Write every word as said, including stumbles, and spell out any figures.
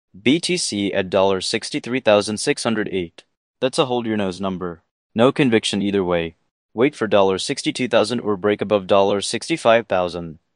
B T C at sixty-three thousand six hundred eight. That's a hold your nose number. No conviction either way. Wait for sixty-two thousand or break above sixty-five thousand.